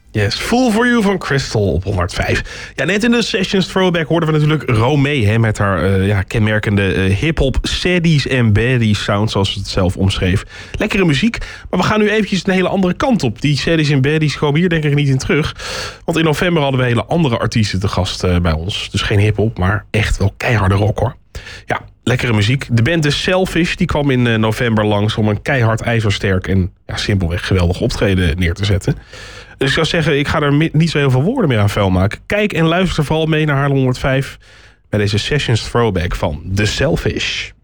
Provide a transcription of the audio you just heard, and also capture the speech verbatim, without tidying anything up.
Yes, Fool For You van Crystal op honderdvijf. Ja, net in de Sessions Throwback hoorden we natuurlijk Romee... Hè, met haar uh, ja, kenmerkende uh, hip-hop, saddies en baddies sound... zoals ze het zelf omschreef. Lekkere muziek, maar we gaan nu eventjes een hele andere kant op. Die saddies en baddies komen hier denk ik niet in terug. Want in november hadden we hele andere artiesten te gast uh, bij ons. Dus geen hip-hop, maar echt wel keiharde rock, hoor. Ja, lekkere muziek. De band The Selfish die kwam in uh, november langs... om een keihard, ijzersterk en ja, simpelweg geweldig optreden neer te zetten... Dus ik zou zeggen, ik ga er niet zo heel veel woorden meer aan vuil maken. Kijk en luister vooral mee naar Haarlem honderdvijf... bij deze Sessions Throwback van The Selfish.